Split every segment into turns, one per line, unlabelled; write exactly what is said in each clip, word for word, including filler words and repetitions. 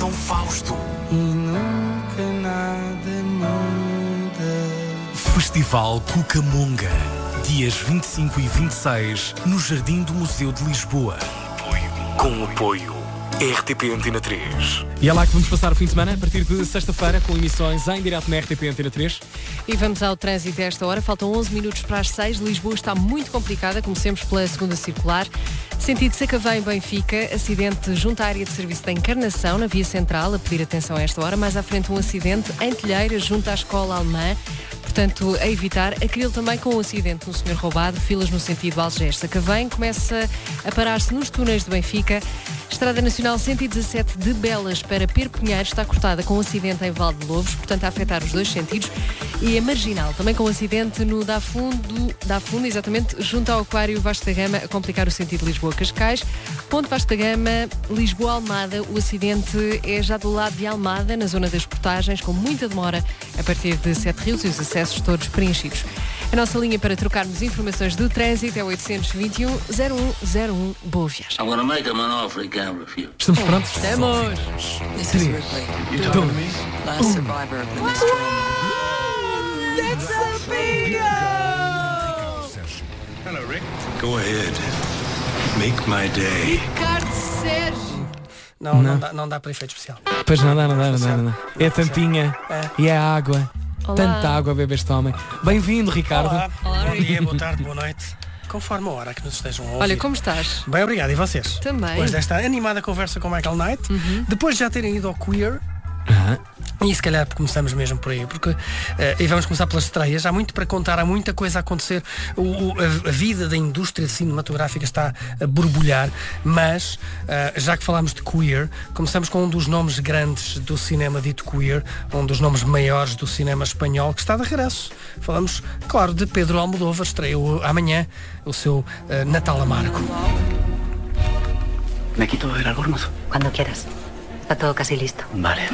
Dom Fausto.
E nunca nada muda.
Festival Cucamonga, dias vinte e cinco e vinte e seis, no Jardim do Museu de Lisboa. Com o apoio R T P Antena três.
E é lá que vamos passar o fim de semana, a partir de sexta-feira, com emissões em direto na R T P Antena três.
E vamos ao trânsito a esta hora. Faltam onze minutos para as seis. Lisboa está muito complicada. Comecemos pela segunda circular. Sentido Sacavém-Benfica, acidente junto à área de serviço da Encarnação, na via central, a pedir atenção a esta hora. Mais à frente um acidente em Telheira, junto à escola alemã. Portanto, a evitar. Aquilo também com um acidente no senhor roubado, filas no sentido Algés-Sacavém. Começa a parar-se nos túneis de Benfica. Estrada Nacional cento e dezassete de Belas para Perpinheiro está cortada com um acidente em Val de Lobos, portanto a afetar os dois sentidos. E a Marginal, também com um acidente no Dá Fundo, Dá Fundo, exatamente, junto ao Aquário Vasco da Gama, a complicar o sentido Lisboa-Cascais. Ponto Vasco da Gama, Lisboa-Almada, o acidente é já do lado de Almada, na zona das portagens, com muita demora a partir de Sete Rios e os acessos todos preenchidos. A nossa linha para trocarmos informações do trânsito é oitocentos e vinte e um, zero um zero um. Boa viagem.
I'm gonna make him an offer he can't refuse.
Estamos prontos?
Estamos!
This is Ripley, last survivor of the mystery.
That's a bingo!
Hello, Rick. Go ahead. Make my day.
Ricardo Sérgio.
Não, não, não, dá, não dá para efeito especial.
Pois não dá, não dá, não dá, não dá. É tampinha
É.
e é água.
Olá.
Tanta água bebe este homem. Bem-vindo, Ricardo.
Olá,
Olá,
bom
Rick.
dia, boa tarde, boa noite. Conforme a hora que nos estejam a ouvir.
Olha, como estás?
Bem, obrigado. E vocês?
Também.
Depois desta animada conversa com Michael Knight, depois de já terem ido ao Queer,
Ah,
e se calhar começamos mesmo por aí, porque eh, e vamos começar pelas estreias. Há muito para contar, há muita coisa a acontecer. O, o- a, a vida da indústria cinematográfica está a borbulhar, mas eh, já que falámos de Queer, começamos com um dos nomes grandes do cinema dito Queer, um dos nomes maiores do cinema espanhol, que está de regresso. Falamos, claro, de Pedro Almodóvar. Estreou amanhã o seu eh, Natal Amargo.
¿Me quito el albornoz?
Cuando quieras. Está todo casi listo.
Vale.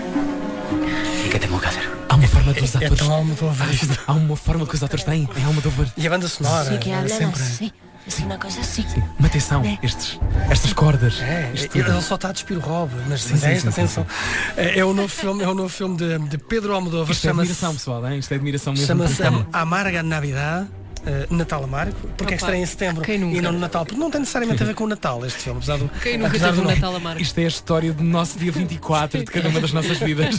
¿Y qué tengo que hacer?
há uma forma que os
É
atores.
tão Almodóvar isto.
Há uma forma que os atores têm. É Almodóvar.
E a banda sonora é sempre...
Es una cosa así.
Uma atenção, estes, estas cordas.
É,
isto
ele
tudo.
só está a despir o Rob, mas
Sim,
mas é
sim,
esta
sim,
atenção. É, é o novo filme, é o novo filme de, de Pedro Almodóvar,
Isto é
chama-se
admiração, pessoal, hein? Isto é admiração mesmo.
chama-se
Porque-
Amarga Navidad. Uh, Natal Amargo, porque é que
Opa,
estreia em setembro
quem nunca?
e não no Natal, porque não tem necessariamente a ver com o Natal este filme, apesar do,
Quem nunca
apesar
teve
do
um
nome.
Natal amargo?
Isto é a história do nosso dia vinte e quatro de cada uma das nossas vidas.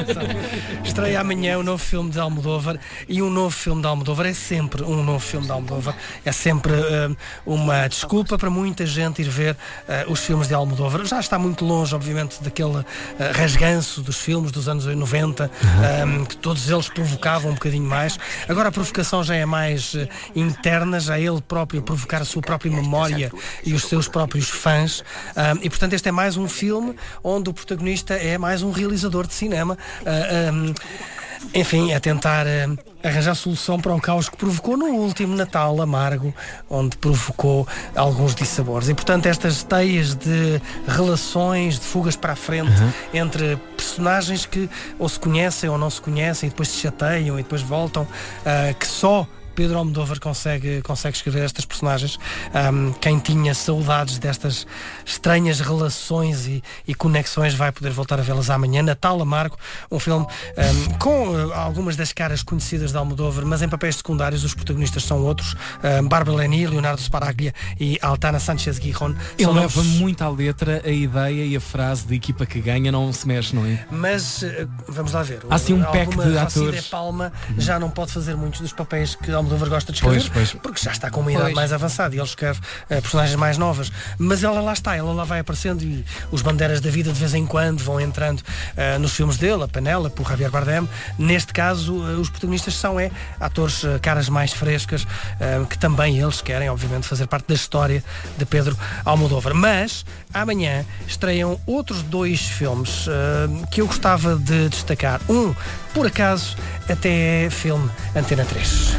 Estreia amanhã o novo filme de Almodóvar, e um novo filme de Almodóvar é sempre um novo filme de Almodóvar, é sempre uh, uma desculpa para muita gente ir ver uh, os filmes de Almodóvar. Já está muito longe, obviamente, daquele uh, rasganço dos filmes dos anos noventa, um, que todos eles provocavam um bocadinho mais. Agora a provocação já é mais uh, interna, já ele próprio provocar a sua própria memória e os seus próprios fãs. Um, e portanto este é mais um filme onde o protagonista é mais um realizador de cinema, uh, um, enfim, a tentar uh, arranjar solução para o caos que provocou no último Natal Amargo, onde provocou alguns dissabores. E portanto estas teias de relações, de fugas para a frente entre personagens que ou se conhecem ou não se conhecem e depois se chateiam e depois voltam, uh, que só Pedro Almodóvar consegue, consegue escrever estas personagens. Um, quem tinha saudades destas estranhas relações e, e conexões vai poder voltar a vê-las amanhã. Natal Amargo, um filme um, com uh, algumas das caras conhecidas de Almodóvar, mas em papéis secundários. Os protagonistas são outros, um, Bárbara Leni, Leonardo Sparaglia e Altana Sánchez Guijón.
Ele
São
leva
nomes-
muito à letra a ideia e a frase de equipa que ganha não se mexe, não é?
Mas uh, vamos lá ver.
Há sim um pack
Alguma
de
Rocília
atores.
Palma já não pode fazer muitos dos papéis que Almodóvar gosta de escrever,
Pois, pois.
porque já está com uma idade
Pois.
mais avançada e ele escreve uh, personagens mais novas. Mas ela lá está, ela lá vai aparecendo, e os bandeiras da vida de vez em quando vão entrando uh, nos filmes dele, a Penélope, o Javier Bardem. Neste caso, uh, os protagonistas são é, atores, uh, caras mais frescas, uh, que também eles querem, obviamente, fazer parte da história de Pedro Almodóvar. Mas amanhã estreiam outros dois filmes uh, que eu gostava de destacar. Um, por acaso, até é filme Antena três.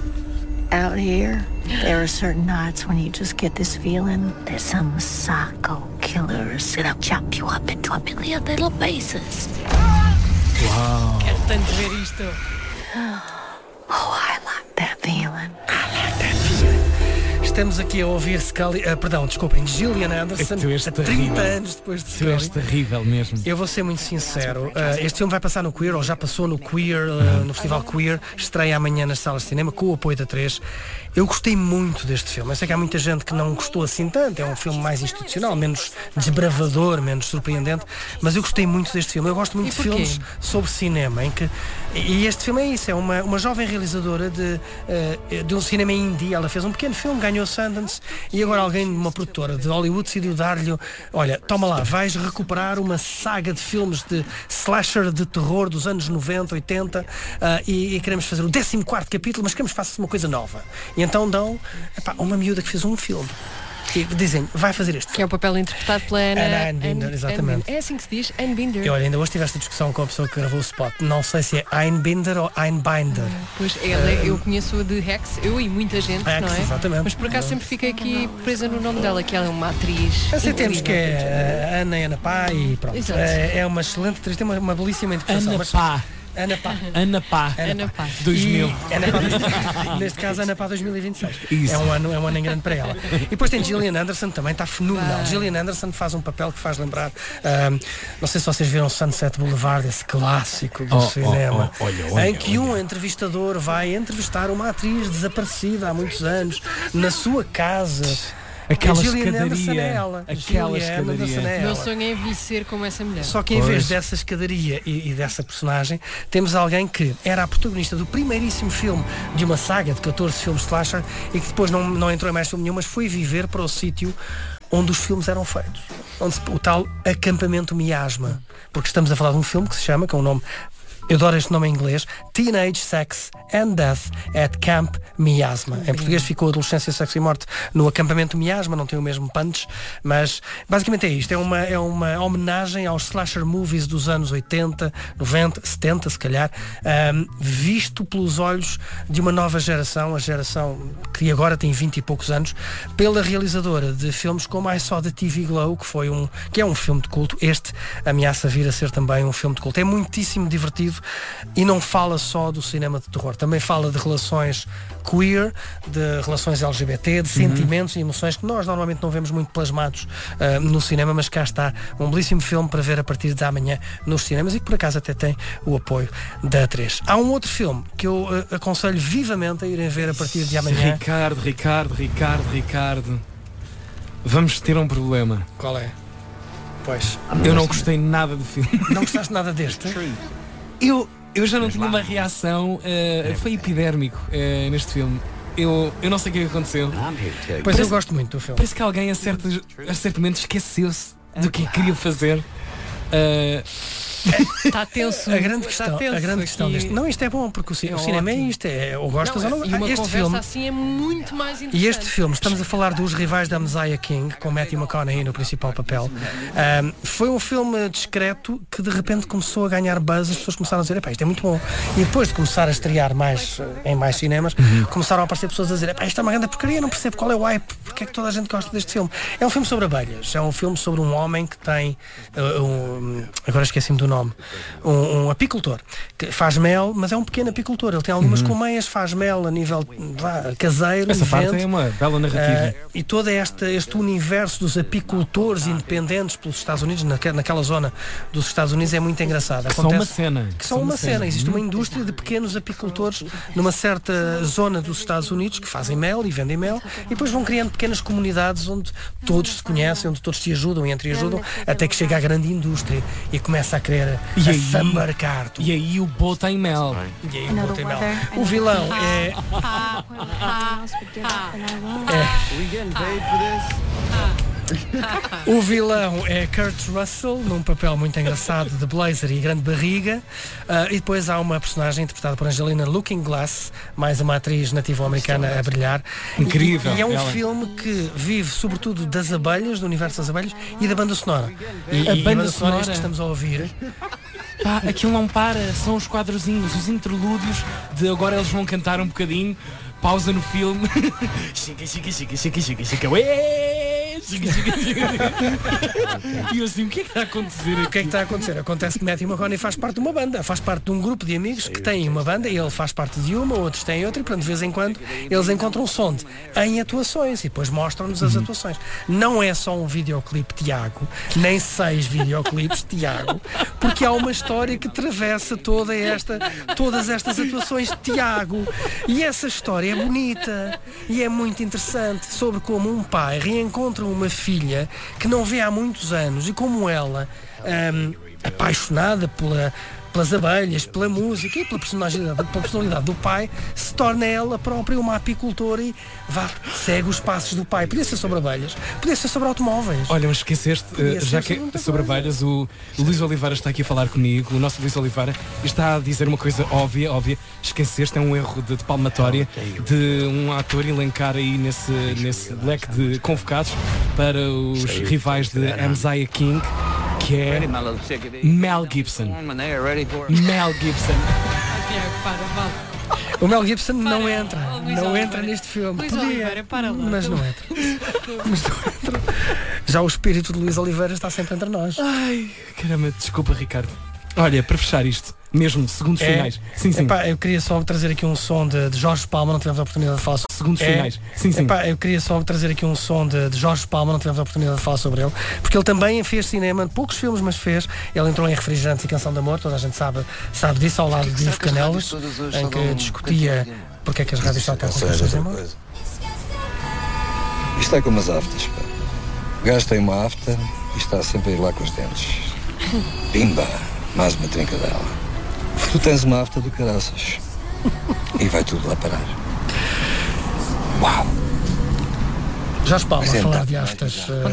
Out here, there are certain nights when you just get this feeling that some psycho killer is gonna chop you up into a million little pieces.
Quero tanto ver isto.
Oh, I like that feeling.
estamos aqui a ouvir Scully, uh, perdão, desculpem, Gillian Anderson,
Tu és
a trinta
terrível.
anos depois de
Tu és
Scully.
terrível mesmo.
Eu vou ser muito sincero, uh, este filme vai passar no Queer, ou já passou no Queer, uh, no Festival Queer, estreia amanhã nas salas de cinema, com o apoio da três. Eu gostei muito deste filme. Eu sei que há muita gente que não gostou assim tanto, é um filme mais institucional, menos desbravador, menos surpreendente, mas eu gostei muito deste filme. Eu gosto muito
E
de
porquê?
filmes sobre cinema, em que, e este filme é isso, é uma, uma jovem realizadora de, uh, de um cinema indie. Ela fez um pequeno filme, ganhou Sundance, e agora alguém de uma produtora de Hollywood decidiu dar-lhe, olha, toma lá, vais recuperar uma saga de filmes de slasher de terror dos anos noventa, oitenta, uh, e, e queremos fazer o décimo quarto capítulo, mas queremos que faça uma coisa nova. E então dão, epá, uma miúda que fez um filme. E dizem, vai fazer este
Que é o papel interpretado pela Ana,
Ana Einbinder,
Anne-
exatamente.
Anne- É assim que se diz? Einbinder.
E olha, ainda hoje tive esta discussão com a pessoa que gravou o spot. Não sei se é Einbinder ou Einbinder.
Pois, ela, eu conheço a de Rex, eu e muita gente,
Rex,
não é?
exatamente.
Mas por acaso sempre fiquei aqui presa no nome dela, que ela é uma atriz.
Aceitemos que
incrível.
é a Ana e Ana Pá e pronto.
Exato.
É, é uma excelente atriz, tem uma, uma belíssima interpretação.
Ana
mas-
Pá.
Ana Pá.
Ana Pá.
Ana Pá.
dois mil.
E Ana Pá, neste caso, Ana Pá dois mil e vinte e seis.
Isso.
É um ano, é um ano em grande para ela. E depois tem Gillian Anderson, também está fenomenal. Gillian Anderson faz um papel que faz lembrar, ahm, não sei se vocês viram Sunset Boulevard, esse clássico do
Oh,
cinema,
oh, oh, olha, olha,
em que um
olha.
entrevistador vai entrevistar uma atriz desaparecida há muitos anos na sua casa.
Aquela
E Gillian Anderson
escadaria.
é ela.
Aquela
Gillian Anderson
escadaria.
é
O meu
ela.
sonho é vir ser como essa mulher.
Só que em
Pois.
vez dessa escadaria e, e dessa personagem, temos alguém que era a protagonista do primeiríssimo filme de uma saga de catorze filmes slasher e que depois não, não entrou em mais filme nenhum, mas foi viver para o sítio onde os filmes eram feitos. Onde se- o tal acampamento miasma. Porque estamos a falar de um filme que se chama, com o nome... Eu adoro este nome em inglês, Teenage Sex and Death at Camp Miasma. Em português ficou Adolescência, Sexo e Morte no acampamento Miasma, não tem o mesmo punch, mas basicamente é isto, é uma, é uma homenagem aos slasher movies dos anos oitenta, noventa, setenta se calhar, ahm, visto pelos olhos de uma nova geração, a geração que agora tem vinte e poucos anos, pela realizadora de filmes como I Saw the T V Glow, que, foi um, que é um filme de culto. Este ameaça vir a ser também um filme de culto. É muitíssimo divertido e não fala só do cinema de terror, também fala de relações queer, de relações L G B T, de sentimentos e emoções que nós normalmente não vemos muito plasmados uh, no cinema, mas cá está um belíssimo filme para ver a partir de amanhã nos cinemas e que por acaso até tem o apoio da três. Há um outro filme que eu uh, aconselho vivamente a irem ver a partir de amanhã.
Ricardo, Ricardo, Ricardo, Ricardo. Vamos ter um problema.
Qual é? Pois.
Eu não gostei nada do filme.
Não gostaste nada deste?
Eu, eu já não tinha uma reação, uh, foi epidérmico uh, neste filme. Eu, eu não sei o que aconteceu.
Pois
Parece-
eu gosto muito do filme.
Parece que alguém a certo, a certo momento esqueceu-se do que queria fazer. Uh,
Está tenso.
A grande
Está
questão,
tenso
a grande questão
aqui.
deste. Não, isto é bom, porque o, ci-
É
o cinema é
ótimo.
isto, é, ou gostas
Não,
ou não.
e uma
Este
conversa
filme.
assim é muito mais interessante.
E este filme, estamos a falar dos rivais da Messiah King, com Matthew McConaughey no principal papel. Um, foi um filme discreto que de repente começou a ganhar buzz, as pessoas começaram a dizer, epá, isto é muito bom. E depois de começar a estrear mais eh, em mais cinemas, começaram a aparecer pessoas a dizer, epá, isto é uma grande porcaria, não percebo qual é o hype, porque é que toda a gente gosta deste filme. É um filme sobre abelhas, é um filme sobre um homem que tem, uh, um, agora esqueci-me do nome, um, um apicultor, que faz mel, mas é um pequeno apicultor, ele tem algumas colmeias, faz mel a nível vá, caseiro,
essa parte
vende.
é uma bela narrativa.
Uh, e todo este, este universo dos apicultores independentes pelos Estados Unidos, naque, naquela zona dos Estados Unidos, é muito engraçada.
Que são uma cena.
Que são uma cena. Existe uma indústria de pequenos apicultores numa certa zona dos Estados Unidos que fazem mel e vendem mel e depois vão criando pequenas comunidades onde todos se conhecem, onde todos se ajudam e entreajudam, até que chega à grande indústria e começa a querer
E aí-
assambarcar tudo.
E aí o bolo tem mel.
E aí, o botei mel. O vilão é. O vilão é Kurt Russell, num papel muito engraçado de blazer e grande barriga. Uh, e depois há uma personagem interpretada por Angelina Looking Glass, mais uma atriz nativa-americana a brilhar.
Incrível,
E, e é um
ela.
filme que vive sobretudo das abelhas, do universo das abelhas e da banda sonora. E,
A
e
banda
sonora é
sonora.
isto que estamos a ouvir.
Pá, aquilo não para, são os quadrozinhos, os interlúdios de agora eles vão cantar um bocadinho, pausa no filme. Chica, chica, chica, chica, chica, chica, ué, E eu assim, o que é que está a acontecer?
O que é que está a acontecer? Acontece que Matthew McConaughey faz parte de uma banda, faz parte de um grupo de amigos que têm uma banda, ele faz parte de uma, outros têm outra, e portanto de vez em quando eles encontram som em atuações e depois mostram-nos as atuações. Não é só um videoclipe, Tiago, nem seis videoclipes, Tiago, porque há uma história que atravessa toda esta, todas estas atuações, Tiago, e essa história é bonita e é muito interessante sobre como um pai reencontra uma filha que não vê há muitos anos e como ela, hum, apaixonada pela pelas abelhas, pela música e pela personalidade, pela personalidade do pai, se torna ela própria uma apicultora e vá, segue os passos do pai. Podia ser sobre abelhas, podia ser sobre automóveis.
Olha, mas esqueceste, uh, já que sobre, sobre abelhas, o Luís Oliveira está aqui a falar comigo, o nosso Luís Oliveira está a dizer uma coisa óbvia, óbvia, esqueceste, é um erro de, de palmatória de um ator elencar aí nesse, nesse leque de convocados para os rivais de Messiah King, que é Mel Gibson. Mel Gibson.
O Mel Gibson não entra, não entra neste filme.
Luís
Podia,
Oliveira, para lá.
mas não entra. Mas não entra. Já o espírito de Luís Oliveira está sempre entre nós.
Ai, caramba, desculpa, Ricardo. Olha, para fechar isto, mesmo segundos
É.
finais. Sim, sim.
Epá, eu queria só trazer aqui um som de, de Jorge Palma, não tivemos a oportunidade de falar sobre
Segundos
É.
finais. Sim, sim.
Epá, eu queria só trazer aqui um som de, de Jorge Palma, não tivemos a oportunidade de falar sobre ele, porque ele também fez cinema, poucos filmes, mas fez. Ele entrou em Refrigerantes e Canção de Amor, toda a gente sabe, sabe disso, ao lado de Ivo Canelas, em que discutia porque é que as rádios só tocam canções de amor.
Isto é como as aftas, pá. O gajo tem uma afta e está sempre a ir lá com os dentes. Pimba, mais uma trincadela. Tu tens uma afta do caraças. E vai tudo lá parar. Uau!
Jorge Palma, a
Mas
falar
então,
de aftas.